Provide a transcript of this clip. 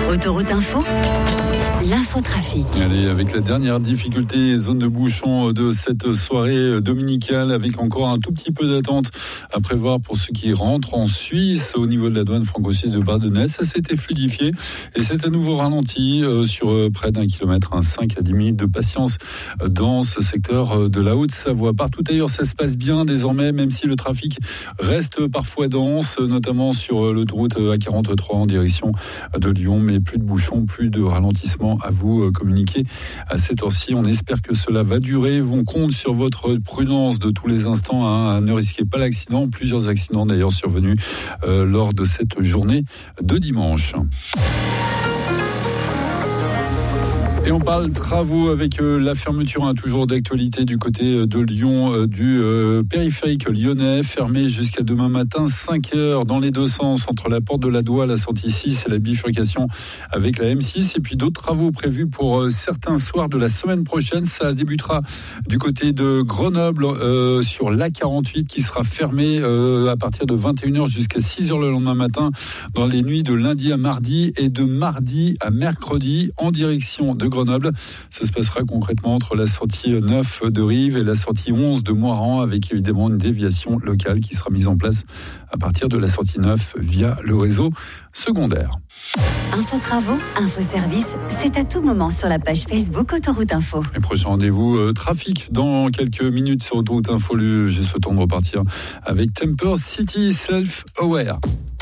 Autoroute Info, l'infotrafic. Allez, avec la dernière difficulté, zone de bouchon de cette soirée dominicale, avec encore un tout petit peu d'attente à prévoir pour ceux qui rentrent en Suisse au niveau de la douane franco-suisse de Bardonnay. Ça s'était fluidifié et c'est à nouveau ralenti sur près d'un kilomètre, 5 à 10 minutes de patience dans ce secteur de la Haute-Savoie. Partout ailleurs, ça se passe bien désormais, même si le trafic reste parfois dense, notamment sur l'autoroute A43 en direction de Lyon, mais plus de bouchons, plus de ralentissement à vous communiquer à cette heure-ci. On espère que cela va durer. On compte sur votre prudence de tous les instants, ne risquez pas l'accident. Plusieurs accidents d'ailleurs survenus lors de cette journée de dimanche. Et on parle travaux avec la fermeture toujours d'actualité du côté de Lyon, du périphérique lyonnais, fermé jusqu'à demain matin, 5 heures dans les deux sens, entre la porte de la Doua, la sortie 6 et la bifurcation avec la M6. Et puis d'autres travaux prévus pour certains soirs de la semaine prochaine. Ça débutera du côté de Grenoble sur l'A48 qui sera fermé à partir de 21h jusqu'à 6h le lendemain matin dans les nuits de lundi à mardi et de mardi à mercredi en direction de Grenoble. Ça se passera concrètement entre la sortie 9 de Rive et la sortie 11 de Moiran, avec évidemment une déviation locale qui sera mise en place à partir de la sortie 9 via le réseau secondaire. Info travaux, info service, c'est à tout moment sur la page Facebook Autoroute Info. Et prochain rendez-vous trafic dans quelques minutes sur Autoroute Info. J'ai ce temps de repartir avec Temper City Self Aware.